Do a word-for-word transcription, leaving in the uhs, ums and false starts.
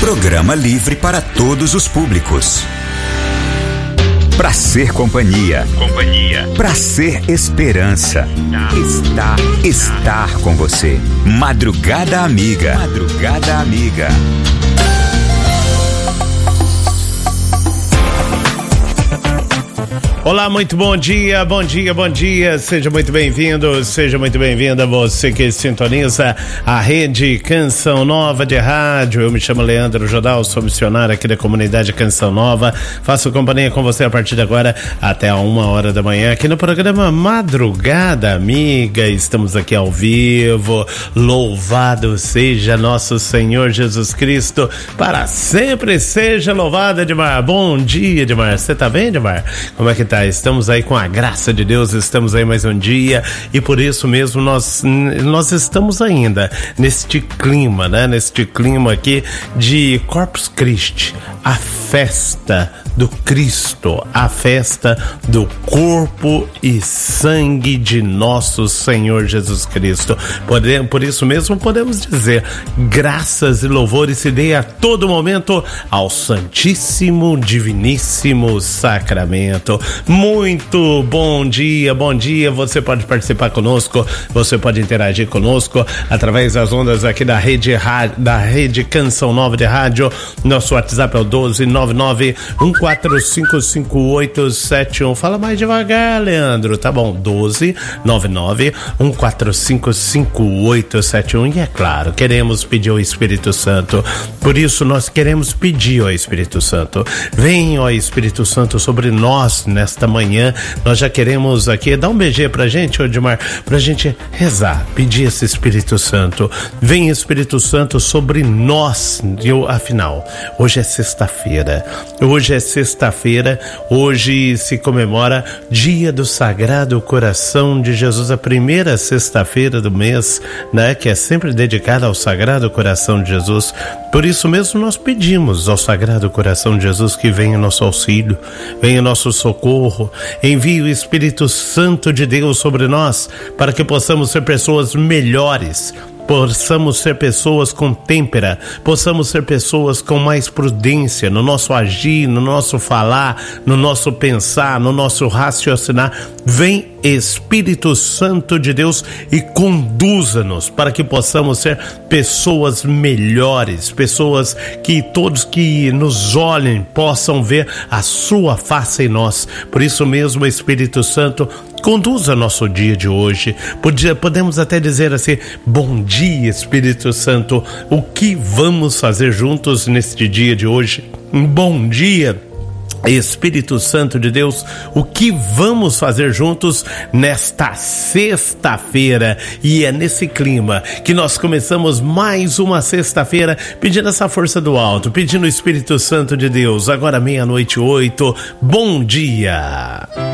Programa livre para todos os públicos. Pra ser companhia. Companhia. Pra ser esperança. Estar. Estar com você. Madrugada Amiga. Madrugada Amiga. Olá, muito bom dia, bom dia, bom dia, seja muito bem-vindo, seja muito bem-vinda você que sintoniza a Rede Canção Nova de Rádio. Eu me chamo Leandro Jodal, sou missionário aqui da comunidade Canção Nova, faço companhia com você a partir de agora até a uma hora da manhã aqui no programa Madrugada Amiga. Estamos aqui ao vivo, louvado seja nosso Senhor Jesus Cristo, para sempre seja louvado. Edmar, bom dia, Edmar, você tá bem, Edmar? Como é que tá? Estamos aí com a graça de Deus, estamos aí mais um dia e por isso mesmo nós, nós estamos ainda neste clima, né? Neste clima aqui de Corpus Christi, a festa do Cristo, a festa do corpo e sangue de nosso Senhor Jesus Cristo. Por, por isso mesmo podemos dizer, graças e louvores se dê a todo momento ao Santíssimo Diviníssimo Sacramento. Muito bom dia, bom dia, você pode participar conosco, você pode interagir conosco através das ondas aqui da rede, da rede Canção Nova de Rádio. Nosso WhatsApp é o doze nove nove um quatro cinco cinco oito sete um. Fala mais devagar, Leandro, tá bom? doze nove nove um quatro cinco cinco oito sete um. E é claro, queremos pedir ao Espírito Santo, por isso nós queremos pedir ao Espírito Santo, vem, ó Espírito Santo, sobre nós nesta manhã. Nós já queremos aqui dar um beijinho pra gente, Odmar, pra gente rezar, pedir esse Espírito Santo. Vem, Espírito Santo, sobre nós. Eu, afinal, hoje é sexta-feira, hoje é sexta-feira, hoje se comemora Dia do Sagrado Coração de Jesus, a primeira sexta-feira do mês, né, que é sempre dedicada ao Sagrado Coração de Jesus. Por isso mesmo nós pedimos ao Sagrado Coração de Jesus que venha o nosso auxílio, venha o nosso socorro, envie o Espírito Santo de Deus sobre nós, para que possamos ser pessoas melhores, possamos ser pessoas com têmpera, possamos ser pessoas com mais prudência no nosso agir, no nosso falar, no nosso pensar, no nosso raciocinar. Vem, Espírito Santo de Deus, e conduza-nos para que possamos ser pessoas melhores, pessoas que todos que nos olhem possam ver a sua face em nós. Por isso mesmo, Espírito Santo, conduza nosso dia de hoje. Podemos até dizer assim: bom dia, Espírito Santo, o que vamos fazer juntos neste dia de hoje? Bom dia, Espírito Santo de Deus, o que vamos fazer juntos nesta sexta-feira? E é nesse clima que nós começamos mais uma sexta-feira, pedindo essa força do alto, pedindo o Espírito Santo de Deus. Agora meia-noite, oito, bom dia.